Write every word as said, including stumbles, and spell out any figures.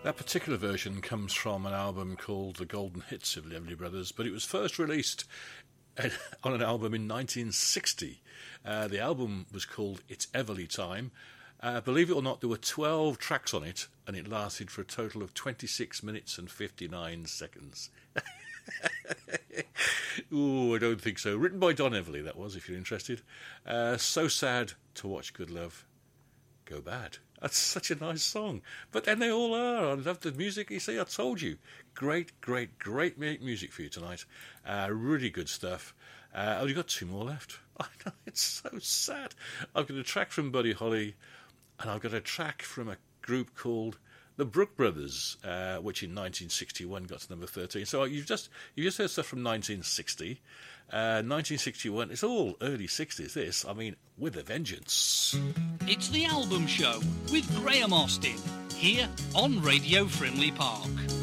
That particular version comes from an album called The Golden Hits of the Everly Brothers, but it was first released on an album in nineteen sixty. Uh, the album was called It's Everly Time. Uh, believe it or not, there were twelve tracks on it, and it lasted for a total of twenty-six minutes and fifty-nine seconds. Ooh, I don't think so. Written by Don Everly, that was, if you're interested. Uh, so sad to watch good love go bad. That's such a nice song. But then they all are. I love the music. You see, I told you. Great, great, great music for you tonight. Uh, really good stuff. Uh, oh, you've got two more left. I know, it's so sad. I've got a track from Buddy Holly, and I've got a track from a group called the Brook Brothers, uh, which in nineteen sixty-one got to number thirteen. So you've just you just heard stuff from nineteen sixty. Uh, nineteen sixty-one, it's all early sixties, this. I mean, with a vengeance. It's the Album Show with Graham Austin, here on Radio Frimley Park.